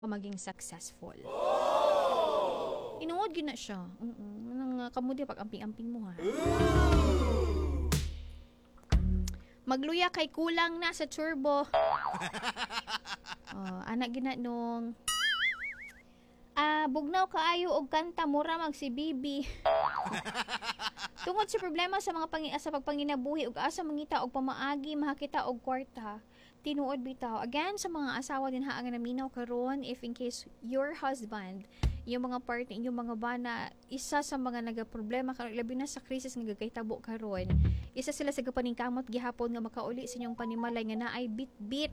maging successful. Inuod gina siya. Nang kamudi pag amping-amping mo ha. Magluya kay kulang na sa turbo. Anak gina nung bugnaw kaayo og kanta mura mag si Bibi. Tungod sa problema sa mga sa pagpanginabuhi ug asa mangita og pamaagi mahakita og kwarta. Tinuod bitaw again sa mga asawa din nga naminaw karon, if in case your husband yung mga partner yung mga bana isa sa mga nagaproblema karon labi na sa krisis nga gagaytabo karon, isa sila sa gapaningkamot gihapon nga makauli sa inyong panimalay nga naay bit-bit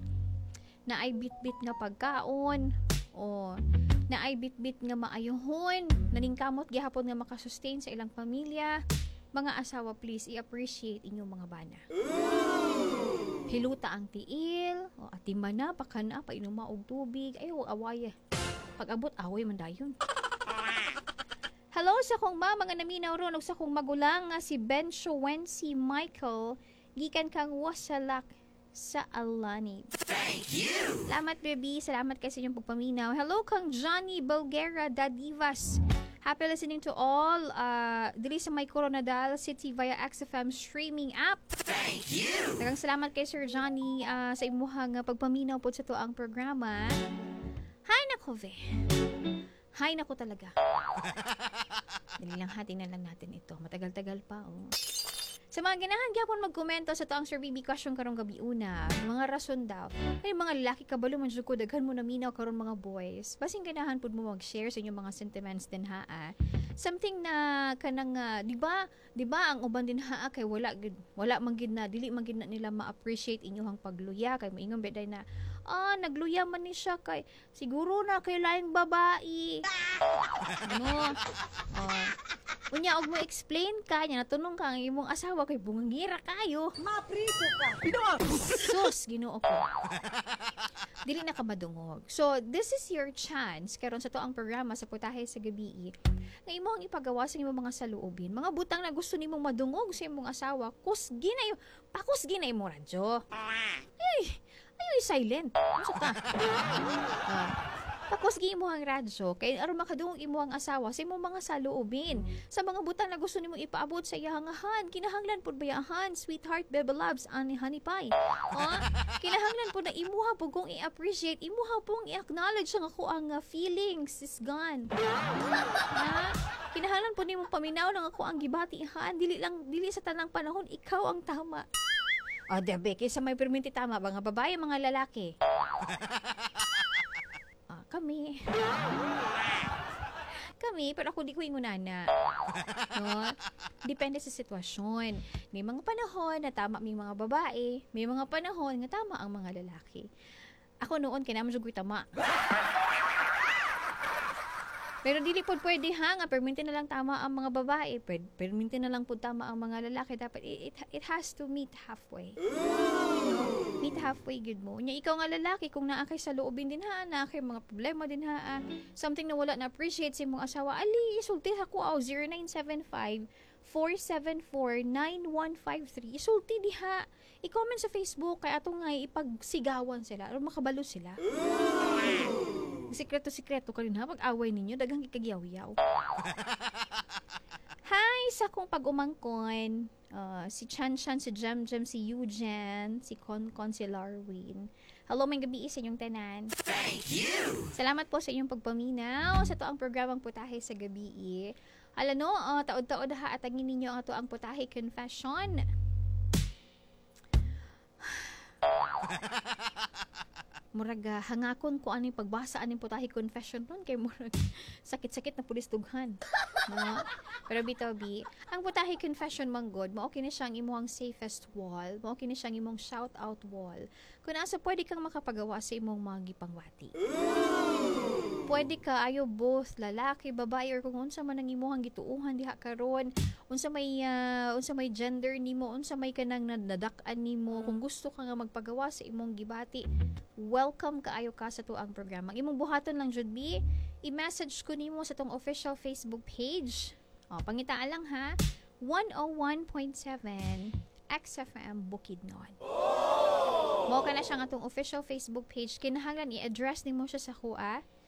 nga pagkaon o naay bit-bit nga maayohon naningkamot gihapon nga makasustain sa ilang pamilya. Mga asawa, please i-appreciate inyong mga bana. Hiluta ang tiil, o atima na, pakana, painuma og tubig, ay huwag away. Pag-abot, away man dayon. Hello sa kong mga naminaw ron, o sa kong magulang nga si Bencho Wency Michael, gikan kang wasalak sa Alani. Thank you! Salamat, baby. Salamat kasi yung pagpaminaw. Hello kang Johnny Bulgara Dadivas. Happy listening to all dili sa may Coronadal City via XFM streaming app. Thank you! Daghang salamat kay Sir Johnny sa imuhang pagpaminaw po sa tuang programa. Hay nako, ve. Hay nako talaga. Dali lang hatin na lang natin ito. Matagal-tagal pa, oh. Sa mga ganahan gyapon magkomento sa tuang Sir BB question karong gabi una, mga rason daw. Kay mga lalaki kabalo man jud ko daghan mo na minaw karon mga boys. Basing ganahan pud mo mag-share sa inyong mga sentiments din ha. Something na kanang di ba ang uban din ha kay wala man gid na dili man gid na nila ma-appreciate inyong pagluya kay moingon beday na nagluya man ni siya kay siguro na kay laing babae. Ano? Unya og mo explain ka nya natunong ka ang imong asawa kay bungangira kayo. Maprito ka! Binuang! Sus, Ginoo ko. Dili na ka madungog. So, this is your chance karon sa toang programa sa Putahe sa Gabi. Nga imo ang ipagawa sa imong mga saluobin. Mga butang na gusto nimong madungog sa imong asawa, kusgi na imong radyo. Ay, silent. Ano ka? Pakusgi mo ang radyo kay aron makadungog imo ang asawa sa imong mga saluobin. Sa mga butang na gusto nimo ipaabot sa iyahangahan, kinahanglan pud bayahan, sweetheart, baby loves, ani honey pie. Kinahanglan pud na imuha pud kung i-appreciate, imuha pong i-acknowledge ang ako ang feelings is gone. Kinahanglan pud nimo paminaw lang ako ang gibatihan, dili sa tanang panahon ikaw ang tama. Debe, kaysa may perminti tama ba nga babae mga lalaki? Kami, pero ako di ko ingunana. No? Depende sa sitwasyon. May mga panahon na tama may mga babae, may mga panahon na tama ang mga lalaki. Ako noon, kinaman siya ko tama. Pero dili po pwede nga perminti na lang tama ang mga babae, perminti na lang po tama ang mga lalaki. Dapat it has to meet halfway. Meet halfway good mo. Nya ikaw nga lalaki kung naa kay sa loobin din na kay mga problema din something na wala na appreciate sa imong asawa, ali isulti ako 0975 474-9153. Isulti diha. I-comment sa Facebook kay atong nga ipagsigawan sila aron makabalo sila. Sikreto ka rin ha pag-away ninyo daghang ikagyaw-yaw. Hi sa kong pag-umangkon, si Chan, si Jem, si Eugen, si Concon, si Larwin. Hello, may gabi sa inyong tanan. Thank you! Salamat po sa inyong pagpaminaw sa to ang programang Putahe sa Gabi. Alano, taod-taod ha at angin ninyo ang to ang Putahe Confession. Murag hangakon ko aning pagbasa aning Putahe Confession nun kay murag sakit-sakit na pulis dughan. No? Pero bitaw-bi, ang Putahe Confession manggod, mao kini siyang imong safest wall, mao kini siyang imong shout out wall. Kung asa pwede kang makapagawa sa imong mga gipangwati. Pwede ka ayo both lalaki, babae or kung unsa man ang imong gituuhan diha karon, unsa may gender nimo, unsa may kanang nadak-an nimo, kung gusto ka nga magpagawa sa imong gibati, welcome kaayo ka sa tuang programa. Imong buhaton lang jud bi, i-message ko nimo sa tong official Facebook page. Pangitaan lang ha. 101.7 XFM Bukidnon. Mao kana siya nga tong official Facebook page. Kinahanglan i-address nimo siya sa kuha